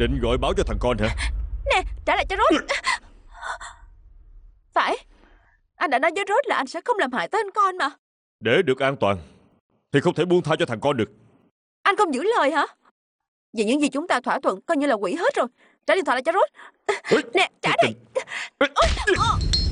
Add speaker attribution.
Speaker 1: Định gọi báo cho thằng con hả?
Speaker 2: Nè, trả lại cho Rốt. Phải, anh đã nói với Rốt là anh sẽ không làm hại tới anh con mà.
Speaker 1: Để được an toàn thì không thể buông tha cho thằng con được.
Speaker 2: Anh không giữ lời hả? Vì những gì chúng ta thỏa thuận coi như là quỷ hết rồi. Trả điện thoại lại cho Rốt.
Speaker 1: Ê,
Speaker 2: Nè, trả
Speaker 1: thằng
Speaker 2: đây.
Speaker 1: tình.